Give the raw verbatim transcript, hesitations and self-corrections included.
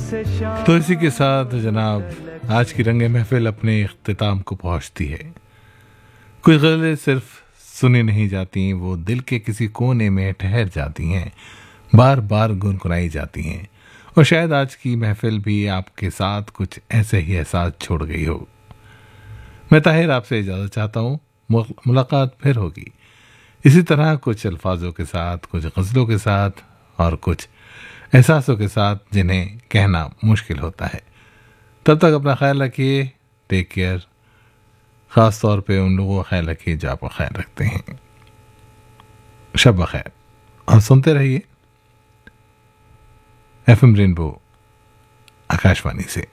तो इसी के साथ जनाब आज की रंगे महफिल अपने इख्तिताम को पहुंचती है। कुछ गज़लें सिर्फ सुनी नहीं जाती, वो दिल के किसी कोने में ठहर जाती हैं, बार बार गुनगुनाई जाती हैं। और शायद आज की महफिल भी आपके साथ कुछ ऐसे ही एहसास छोड़ गई हो। मैं ताहिर आपसे इजाज़त चाहता हूँ। मुलाकात फिर होगी इसी तरह, कुछ अल्फाजों के साथ, कुछ गज़लों के साथ और कुछ एहसासों के साथ जिन्हें कहना मुश्किल होता है। तब तक अपना ख्याल रखिए। Take care. ख़ास तौर पे उन लोगों का ख्याल रखिए जो आपका ख्याल रखते हैं। शब बखैर और सुनते रहिए एफ एम रेनबो आकाशवाणी से।